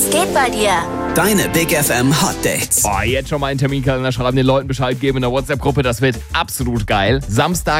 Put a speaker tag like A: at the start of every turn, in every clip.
A: Was geht bei dir?
B: Deine Big FM Hot Dates.
C: Oh, jetzt schon mal einen Terminkalender schreiben, den Leuten Bescheid geben in der WhatsApp-Gruppe. Das wird absolut geil. Samstag,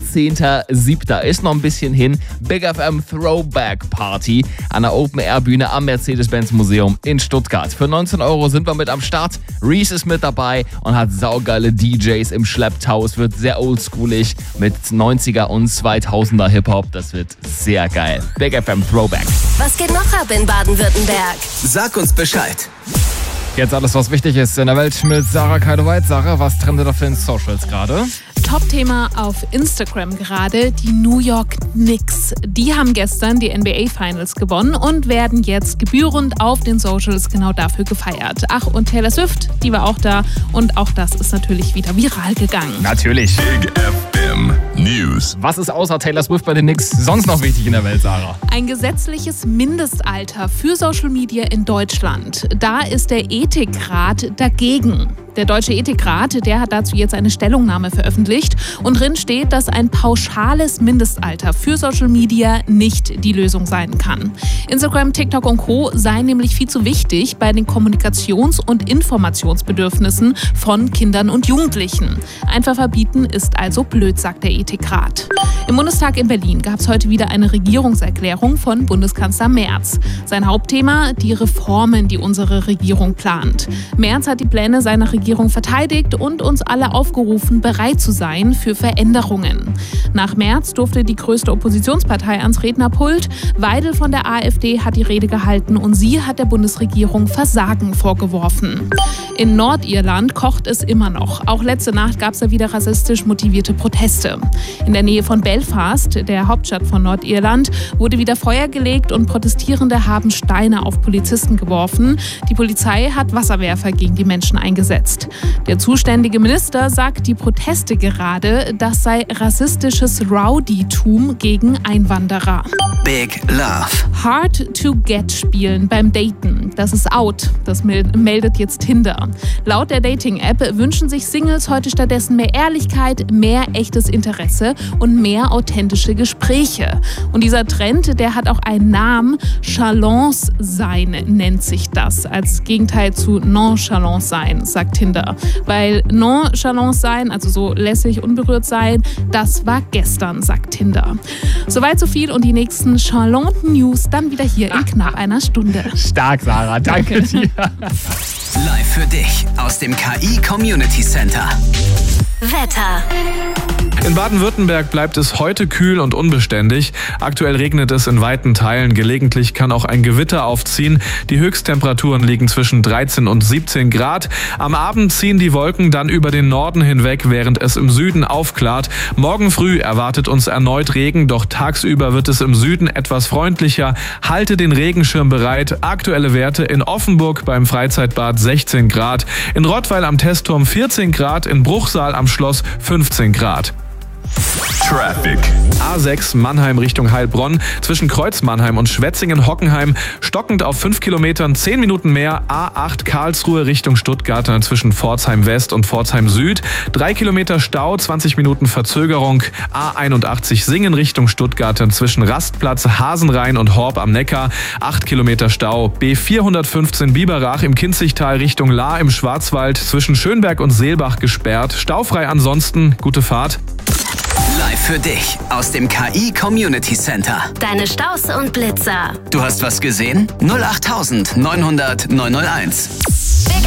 C: 18.07. ist noch ein bisschen hin. Big FM Throwback Party an der Open-Air-Bühne am Mercedes-Benz-Museum in Stuttgart. Für 19 € sind wir mit am Start. Reese ist mit dabei und hat saugeile DJs im Schlepptau. Es wird sehr oldschoolig mit 90er und 2000er Hip-Hop. Das wird sehr geil. Big FM Throwback.
A: Was geht noch ab in Baden-Württemberg?
B: Sag uns Bescheid.
C: Jetzt alles, was wichtig ist in der Welt mit Sarah Keideweit. Sarah, was trendet auf den Socials gerade?
D: Top-Thema auf Instagram gerade, die New York Knicks. Die haben gestern die NBA Finals gewonnen und werden jetzt gebührend auf den Socials genau dafür gefeiert. Ach, und Taylor Swift, die war auch da und auch das ist natürlich wieder viral gegangen.
C: Natürlich.
E: Big FM News.
C: Was ist außer Taylor Swift bei den Knicks sonst noch wichtig in der Welt, Sarah?
D: Ein gesetzliches Mindestalter für Social Media in Deutschland. Da ist der Ethikrat dagegen. Der Deutsche Ethikrat, der hat dazu jetzt eine Stellungnahme veröffentlicht und drin steht, dass ein pauschales Mindestalter für Social Media nicht die Lösung sein kann. Instagram, TikTok und Co. seien nämlich viel zu wichtig bei den Kommunikations- und Informationsbedürfnissen von Kindern und Jugendlichen. Einfach verbieten ist also blöd, sagt der Ethikrat. Im Bundestag in Berlin gab es heute wieder eine Regierungserklärung von Bundeskanzler Merz. Sein Hauptthema, die Reformen, die unsere Regierung plant. Merz hat die Pläne seiner Regierung verteidigt und uns alle aufgerufen, bereit zu sein für Veränderungen. Nach Merz durfte die größte Oppositionspartei ans Rednerpult. Weidel von der AfD hat die Rede gehalten und sie hat der Bundesregierung Versagen vorgeworfen. In Nordirland kocht es immer noch. Auch letzte Nacht gab es da wieder rassistisch motivierte Proteste. In der Nähe von Belfast, der Hauptstadt von Nordirland, wurde wieder Feuer gelegt und Protestierende haben Steine auf Polizisten geworfen. Die Polizei hat Wasserwerfer gegen die Menschen eingesetzt. Der zuständige Minister sagt, die Proteste gerade, das sei rassistisches Rowdytum gegen Einwanderer.
B: Big Love.
D: Hard to Get spielen beim Daten. Das ist out. Das meldet jetzt Tinder. Laut der Dating-App wünschen sich Singles heute stattdessen mehr Ehrlichkeit, mehr echtes Interesse und mehr authentische Gespräche. Und dieser Trend, der hat auch einen Namen. Chalance sein nennt sich das. Als Gegenteil zu Nonchalance sein, sagt Tinder. Weil Nonchalance sein, also so lässig, unberührt sein, das war gestern, sagt Tinder. Soweit so viel und die nächsten charmanten News dann wieder hier in knapp einer Stunde.
C: Stark, Sarah. Danke dir.
B: Live für dich aus dem KI Community Center.
A: Wetter.
F: In Baden-Württemberg bleibt es heute kühl und unbeständig. Aktuell regnet es in weiten Teilen. Gelegentlich kann auch ein Gewitter aufziehen. Die Höchsttemperaturen liegen zwischen 13 und 17 Grad. Am Abend ziehen die Wolken dann über den Norden hinweg, während es im Süden aufklart. Morgen früh erwartet uns erneut Regen, doch tagsüber wird es im Süden etwas freundlicher. Halte den Regenschirm bereit. Aktuelle Werte in Offenburg beim Freizeitbad 16 Grad. In Rottweil am Testturm 14 Grad. In Bruchsal am Schloss 15 Grad.
E: Traffic.
F: A6 Mannheim Richtung Heilbronn, zwischen Kreuz Mannheim und Schwetzingen-Hockenheim, stockend auf 5 Kilometern, 10 Minuten mehr. A8 Karlsruhe Richtung Stuttgart, zwischen Pforzheim West und Pforzheim Süd, 3 Kilometer Stau, 20 Minuten Verzögerung. A81 Singen Richtung Stuttgart, zwischen Rastplatz, Hasenrhein und Horb am Neckar, 8 Kilometer Stau. B415 Biberach im Kinzigtal Richtung Lahr im Schwarzwald, zwischen Schönberg und Seelbach gesperrt, staufrei ansonsten, gute Fahrt.
B: Live für dich aus dem KI Community Center.
A: Deine Staus und Blitzer.
B: Du hast was gesehen? 08900 901.